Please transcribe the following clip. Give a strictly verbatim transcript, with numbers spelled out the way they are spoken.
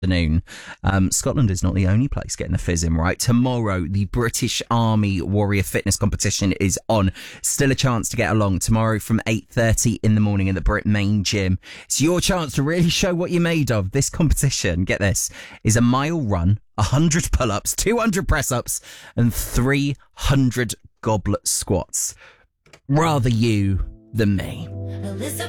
afternoon. Um, Scotland is not the only place getting a fizz in, right? Tomorrow, the British Army Warrior Fitness Competition is on. Still a chance to get along tomorrow from eight thirty in the morning at the Brit Main Gym. It's your chance to really show what you're made of. This competition, get this, is a mile run, one hundred pull-ups, two hundred press-ups, and three hundred goblet squats. Rather you than me.